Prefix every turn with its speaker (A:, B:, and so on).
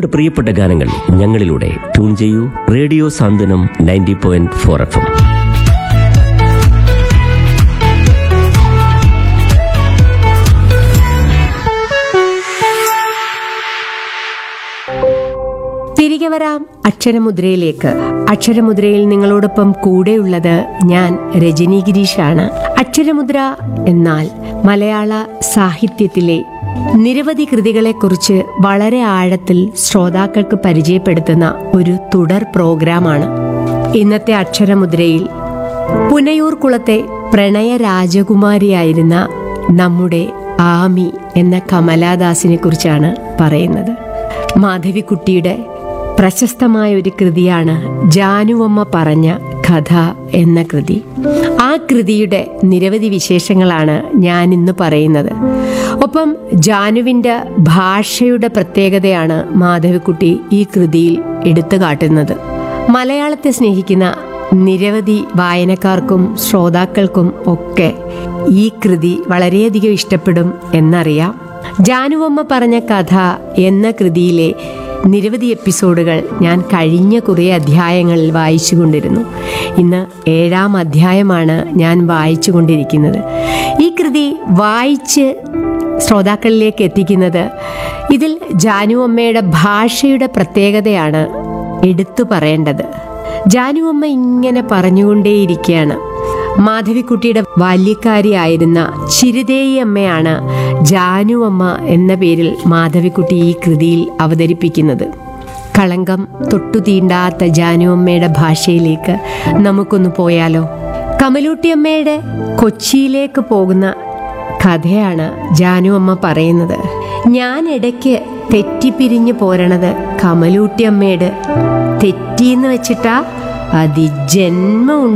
A: നിങ്ങളുടെ പ്രിയപ്പെട്ട ഗാനങ്ങൾ ഞങ്ങളിലൂടെ ട്യൂൺ ചെയ്യൂ. റേഡിയോ സാന്ത്വനം 90.4 FM.
B: തിരികെ വരാം അക്ഷരമുദ്രയിലേക്ക്. അക്ഷരമുദ്രയിൽ നിങ്ങളോടൊപ്പം കൂടെയുള്ളത് ഞാൻ രജനി ഗിരീഷാണ്. അക്ഷരമുദ്ര എന്നാൽ മലയാള സാഹിത്യത്തിലെ നിരവധി കൃതികളെക്കുറിച്ച് വളരെ ആഴത്തിൽ ശ്രോതാക്കൾക്ക് പരിചയപ്പെടുത്തുന്ന ഒരു തുടർ പ്രോഗ്രാമാണ്. ഇന്നത്തെ അക്ഷരമുദ്രയിൽ പുനയൂർ കുളത്തെ പ്രണയ രാജകുമാരിയായിരുന്ന നമ്മുടെ ആമി എന്ന കമലാദാസിനെ കുറിച്ചാണ് പറയുന്നത്. മാധവിക്കുട്ടിയുടെ പ്രശസ്തമായ ഒരു കൃതിയാണ് ജാനുവമ്മ പറഞ്ഞ കഥ എന്ന കൃതി. ആ കൃതിയുടെ നിരവധി വിശേഷങ്ങളാണ് ഞാൻ ഇന്ന് പറയുന്നത്. ഒപ്പം ജാനുവിൻ്റെ ഭാഷയുടെ പ്രത്യേകതയാണ് മാധവിക്കുട്ടി ഈ കൃതിയിൽ എടുത്തു കാട്ടുന്നത്. മലയാളത്തെ സ്നേഹിക്കുന്ന നിരവധി വായനക്കാർക്കും ശ്രോതാക്കൾക്കും ഒക്കെ ഈ കൃതി വളരെയധികം ഇഷ്ടപ്പെടും എന്നറിയാം. ജാനുവമ്മ പറഞ്ഞ കഥ എന്ന കൃതിയിലെ നിരവധി എപ്പിസോഡുകൾ ഞാൻ കഴിഞ്ഞ കുറേ അധ്യായങ്ങളിൽ വായിച്ചു കൊണ്ടിരുന്നു. ഇന്ന് 7ാം അധ്യായമാണ് ഞാൻ വായിച്ചു കൊണ്ടിരിക്കുന്നത്. ഈ കൃതി വായിച്ച് ശ്രോതാക്കളിലേക്ക് എത്തിക്കുന്നത് ഇതിൽ ജാനുവമ്മയുടെ ഭാഷയുടെ പ്രത്യേകതയാണ് എടുത്തു പറയേണ്ടത്. ജാനുവമ്മ ഇങ്ങനെ പറഞ്ഞുകൊണ്ടേയിരിക്കുകയാണ്. മാധവിക്കുട്ടിയുടെ ബാല്യക്കാരിയായിരുന്ന ചിരുതേയി അമ്മയാണ് ജാനുവമ്മ എന്ന പേരിൽ മാധവിക്കുട്ടി ഈ കൃതിയിൽ അവതരിപ്പിക്കുന്നത്. കളങ്കം തൊട്ടു തീണ്ടാത്ത ജാനുവമ്മയുടെ ഭാഷയിലേക്ക് നമുക്കൊന്ന് പോയാലോ? കമലൂട്ടിയമ്മയുടെ കൊച്ചിയിലേക്ക് പോകുന്ന കഥയാണ് ജാനുവമ്മ പറയുന്നത്. ഞാൻ ഇടയ്ക്ക് തെറ്റിപ്പിരിഞ്ഞു പോരണത് കമലൂട്ടിയമ്മയുടെ തെറ്റിന്ന് വെച്ചിട്ടാ അതിജന്മം